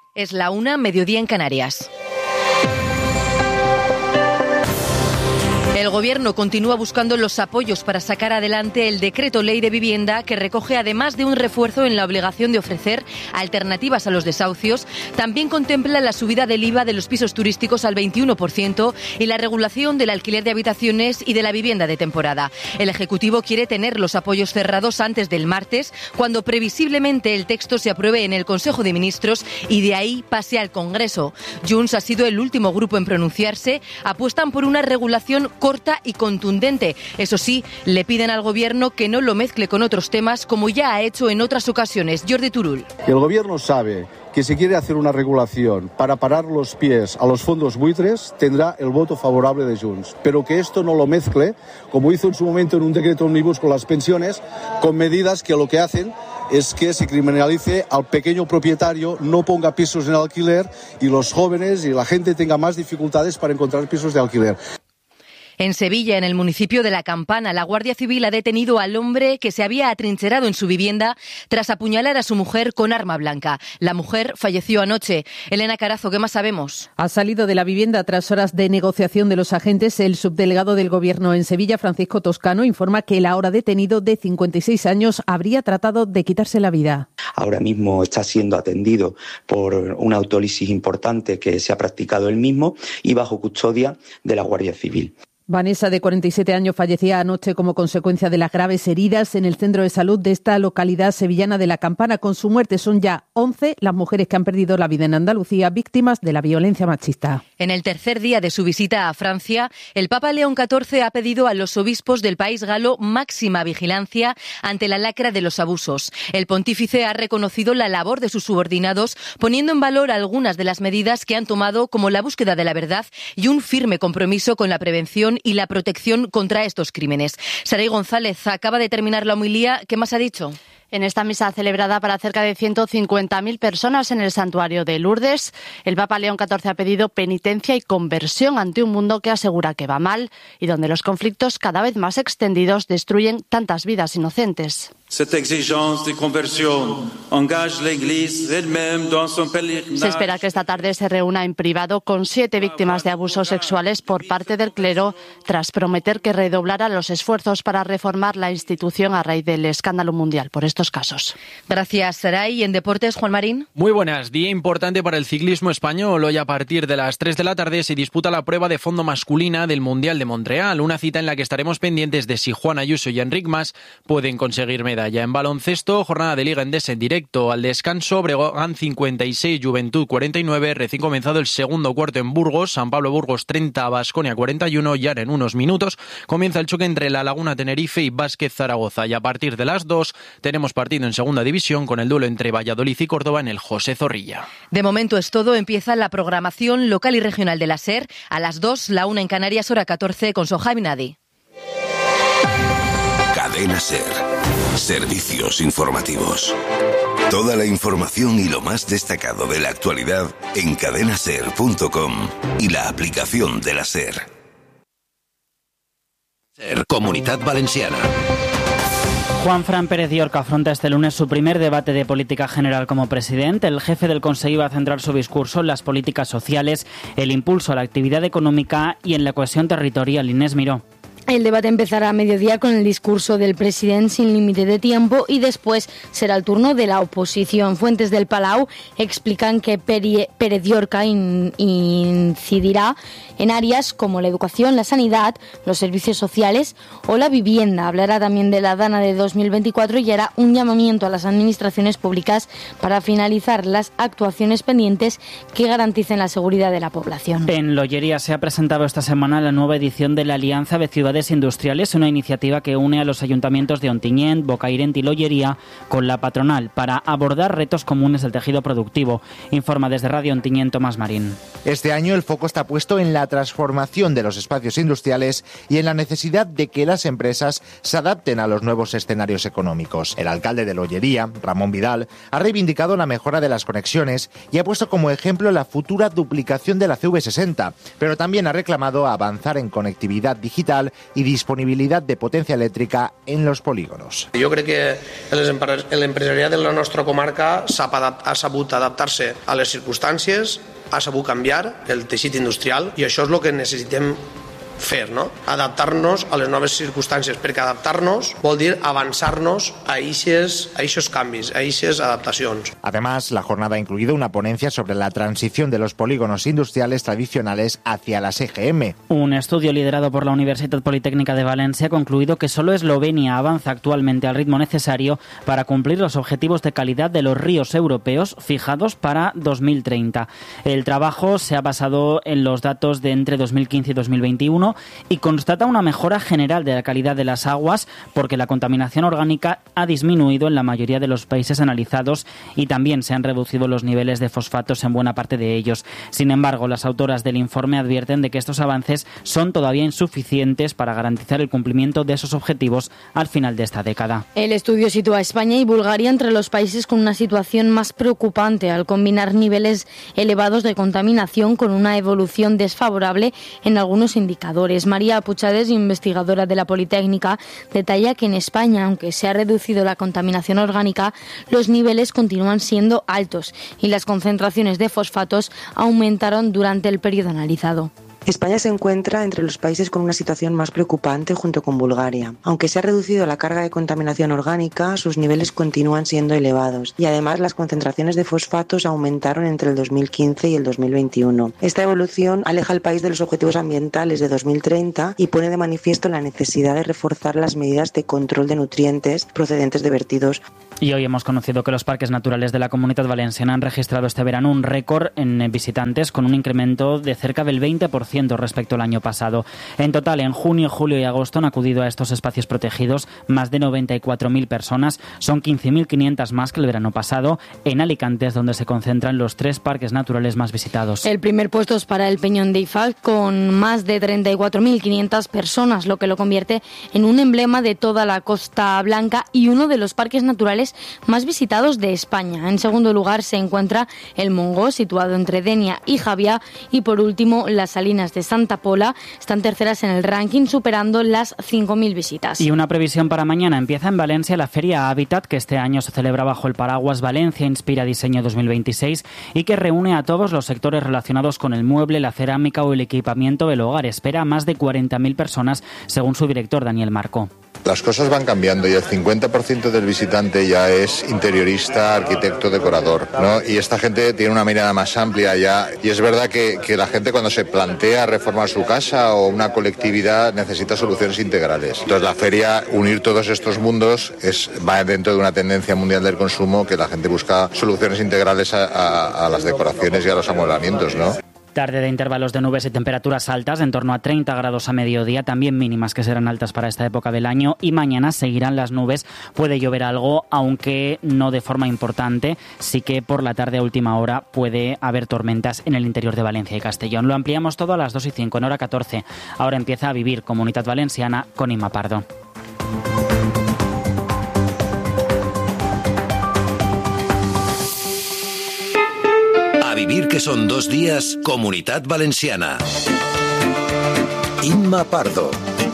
Es la 1, mediodía en Canarias. El Gobierno continúa buscando los apoyos para sacar adelante el decreto ley de vivienda que recoge, además de un refuerzo en la obligación de ofrecer alternativas a los desahucios, también contempla la subida del IVA de los pisos turísticos al 21% y la regulación del alquiler de habitaciones y de la vivienda de temporada. El Ejecutivo quiere tener los apoyos cerrados antes del martes, cuando previsiblemente el texto se apruebe en el Consejo de Ministros y de ahí pase al Congreso. Junts ha sido el último grupo en pronunciarse. Apuestan por una regulación corta y contundente. Eso sí, le piden al Gobierno que no lo mezcle con otros temas, como ya ha hecho en otras ocasiones. Jordi Turull. El Gobierno sabe que si quiere hacer una regulación para parar los pies a los fondos buitres, tendrá el voto favorable de Junts. Pero que esto no lo mezcle, como hizo en su momento en un decreto ómnibus con las pensiones, con medidas que lo que hacen es que se criminalice al pequeño propietario, no ponga pisos en alquiler y los jóvenes y la gente tenga más dificultades para encontrar pisos de alquiler. En Sevilla, en el municipio de La Campana, la Guardia Civil ha detenido al hombre que se había atrincherado en su vivienda tras apuñalar a su mujer con arma blanca. La mujer falleció anoche. Elena Carazo, ¿qué más sabemos? Ha salido de la vivienda tras horas de negociación de los agentes. El subdelegado del Gobierno en Sevilla, Francisco Toscano, informa que el ahora detenido, de 56 años, habría tratado de quitarse la vida. Ahora mismo está siendo atendido por una autólisis importante que se ha practicado él mismo y bajo custodia de la Guardia Civil. Vanessa, de 47 años, fallecía anoche como consecuencia de las graves heridas en el centro de salud de esta localidad sevillana de La Campana. Con su muerte son ya 11 las mujeres que han perdido la vida en Andalucía, víctimas de la violencia machista. En el tercer día de su visita a Francia, el Papa León XIV ha pedido a los obispos del país galo máxima vigilancia ante la lacra de los abusos. El pontífice ha reconocido la labor de sus subordinados, poniendo en valor algunas de las medidas que han tomado, como la búsqueda de la verdad y un firme compromiso con la prevención y la protección contra estos crímenes. Saray González acaba de terminar la homilía. ¿Qué más ha dicho? En esta misa celebrada para cerca de 150.000 personas en el santuario de Lourdes, el Papa León XIV ha pedido penitencia y conversión ante un mundo que asegura que va mal y donde los conflictos cada vez más extendidos destruyen tantas vidas inocentes. Se espera que esta tarde se reúna en privado con 7 víctimas de abusos sexuales por parte del clero, tras prometer que redoblará los esfuerzos para reformar la institución a raíz del escándalo mundial por estos casos. Gracias, Saray. En deportes, Juan Marín. Muy buenas. Día importante para el ciclismo español. Hoy a partir de las 3 de la tarde se disputa la prueba de fondo masculina del Mundial de Montreal. Una cita en la que estaremos pendientes de si Juan Ayuso y Enric Mas pueden conseguir medalla. En baloncesto, jornada de Liga Endesa en directo. Al descanso, Breogán 56, Juventud 49. Recién comenzado el segundo cuarto en Burgos. San Pablo Burgos 30, Baskonia 41. Y ahora en unos minutos comienza el choque entre La Laguna Tenerife y Vázquez Zaragoza. Y a partir de las 2 tenemos partido en segunda división con el duelo entre Valladolid y Córdoba en el José Zorrilla. De momento es todo. Empieza la programación local y regional de la SER. A las 2, la 1 en Canarias, hora 14, con Sohaib Nadi. Cadena SER. Servicios informativos. Toda la información y lo más destacado de la actualidad en cadenaser.com y la aplicación de la SER. SER, Comunidad Valenciana. Juanfran Pérez Llorca afronta este lunes su primer debate de política general como presidente. El jefe del Consejo va a centrar su discurso en las políticas sociales, el impulso a la actividad económica y en la cohesión territorial. Inés Miró. El debate empezará a mediodía con el discurso del presidente sin límite de tiempo y después será el turno de la oposición. Fuentes del Palau explican que Pérez Llorca incidirá en áreas como la educación, la sanidad, los servicios sociales o la vivienda. Hablará también de la Dana de 2024 y hará un llamamiento a las administraciones públicas para finalizar las actuaciones pendientes que garanticen la seguridad de la población. En Lollería se ha presentado esta semana la nueva edición de la Alianza de Ciudades Industriales, una iniciativa que une a los ayuntamientos de Ontinyent, Bocairent y Lollería con la patronal para abordar retos comunes del tejido productivo. Informa desde Radio Ontinyent Tomás Marín. Este año el foco está puesto en la transformación de los espacios industriales y en la necesidad de que las empresas se adapten a los nuevos escenarios económicos. El alcalde de Lollería, Ramón Vidal, ha reivindicado la mejora de las conexiones y ha puesto como ejemplo la futura duplicación de la CV60, pero también ha reclamado avanzar en conectividad digital y disponibilidad de potencia eléctrica en los polígonos. Jo crec que l'empresariat de la nostra comarca ha sabut adaptar-se a les circumstàncies, ha sabut canviar el teixit industrial i això és el que necessitem fer, ¿no? Adaptar-nos a les noves circumstàncies, perquè adaptar-nos vol dir avançar-nos a eixos canvis, a eixes adaptacions. Además, la jornada ha incluido una ponencia sobre la transición de los polígonos industriales tradicionales hacia las EGM. Un estudio liderado por la Universidad Politécnica de Valencia ha concluido que solo Eslovenia avanza actualmente al ritmo necesario para cumplir los objetivos de calidad de los ríos europeos fijados para 2030. El trabajo se ha basado en los datos de entre 2015 y 2021 y constata una mejora general de la calidad de las aguas porque la contaminación orgánica ha disminuido en la mayoría de los países analizados y también se han reducido los niveles de fosfatos en buena parte de ellos. Sin embargo, las autoras del informe advierten de que estos avances son todavía insuficientes para garantizar el cumplimiento de esos objetivos al final de esta década. El estudio sitúa a España y Bulgaria entre los países con una situación más preocupante al combinar niveles elevados de contaminación con una evolución desfavorable en algunos indicadores. María Puchades, investigadora de la Politécnica, detalla que en España, aunque se ha reducido la contaminación orgánica, los niveles continúan siendo altos y las concentraciones de fosfatos aumentaron durante el periodo analizado. España se encuentra entre los países con una situación más preocupante junto con Bulgaria. Aunque se ha reducido la carga de contaminación orgánica, sus niveles continúan siendo elevados y además las concentraciones de fosfatos aumentaron entre el 2015 y el 2021. Esta evolución aleja al país de los objetivos ambientales de 2030 y pone de manifiesto la necesidad de reforzar las medidas de control de nutrientes procedentes de vertidos. Y hoy hemos conocido que los parques naturales de la Comunidad Valenciana han registrado este verano un récord en visitantes con un incremento de cerca del 20% respecto al año pasado. En total, en junio, julio y agosto han acudido a estos espacios protegidos más de 94.000 personas. Son 15.500 más que el verano pasado. En Alicante es donde se concentran los 3 parques naturales más visitados. El primer puesto es para el Peñón de Ifal con más de 34.500 personas, lo que lo convierte en un emblema de toda la Costa Blanca y uno de los parques naturales más visitados de España. En segundo lugar se encuentra el Montgó, situado entre Denia y Javia, y por último las Salinas de Santa Pola están terceras en el ranking, superando las 5.000 visitas. Y una previsión para mañana: empieza en Valencia la Feria Hábitat, que este año se celebra bajo el paraguas Valencia Inspira Diseño 2026 y que reúne a todos los sectores relacionados con el mueble, la cerámica o el equipamiento del hogar. Espera a más de 40.000 personas, según su director Daniel Marco. Las cosas van cambiando y el 50% del visitante ya es interiorista, arquitecto, decorador, ¿no? Y esta gente tiene una mirada más amplia ya, y es verdad que la gente cuando se plantea reformar su casa o una colectividad necesita soluciones integrales. Entonces la feria, unir todos estos mundos, va dentro de una tendencia mundial del consumo que la gente busca soluciones integrales a las decoraciones y a los amueblamientos, ¿no? Tarde de intervalos de nubes y temperaturas altas, en torno a 30 grados a mediodía, también mínimas que serán altas para esta época del año, y mañana seguirán las nubes, puede llover algo, aunque no de forma importante, sí que por la tarde a última hora puede haber tormentas en el interior de Valencia y Castellón. Lo ampliamos todo a las 2:05, en hora 14. Ahora empieza a vivir Comunidad Valenciana con Inma Pardo. A vivir, que son 2 días, Comunidad Valenciana. Inma Pardo.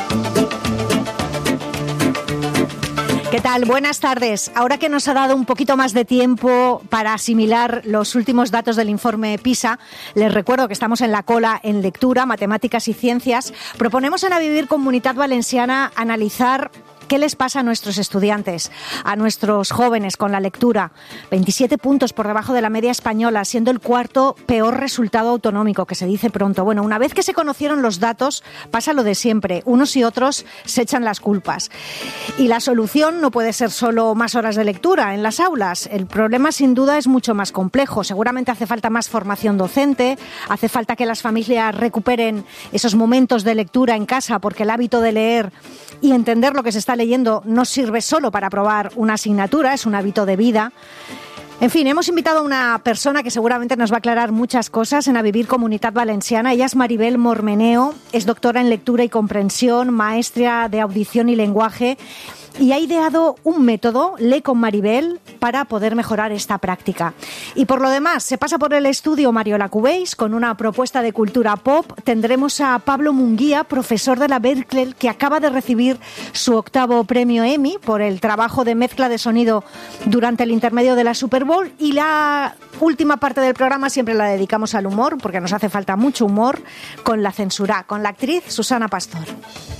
¿Qué tal? Buenas tardes. Ahora que nos ha dado un poquito más de tiempo para asimilar los últimos datos del informe PISA, les recuerdo que estamos en la cola en lectura, matemáticas y ciencias. Proponemos en A Vivir Comunidad Valenciana analizar ¿qué les pasa a nuestros estudiantes, a nuestros jóvenes con la lectura? 27 puntos por debajo de la media española, siendo el 4º peor resultado autonómico, que se dice pronto. Bueno, una vez que se conocieron los datos, pasa lo de siempre. Unos y otros se echan las culpas. Y la solución no puede ser solo más horas de lectura en las aulas. El problema, sin duda, es mucho más complejo. Seguramente hace falta más formación docente, hace falta que las familias recuperen esos momentos de lectura en casa, porque el hábito de leer y entender lo que se está leyendo no sirve solo para aprobar una asignatura, es un hábito de vida. En fin, hemos invitado a una persona que seguramente nos va a aclarar muchas cosas en A Vivir Comunidad Valenciana. Ella es Maribel Mormeneo, es doctora en lectura y comprensión, maestra de audición y lenguaje y ha ideado un método, Lee con Maribel, para poder mejorar esta práctica. Y por lo demás, se pasa por el estudio Mariola Cubéis con una propuesta de cultura pop. Tendremos a Pablo Munguía, profesor de la Berklee, que acaba de recibir su 8º premio Emmy por el trabajo de mezcla de sonido durante el intermedio de la Super Bowl. Y la última parte del programa siempre la dedicamos al humor, porque nos hace falta mucho humor, con La Censura, con la actriz Susana Pastor.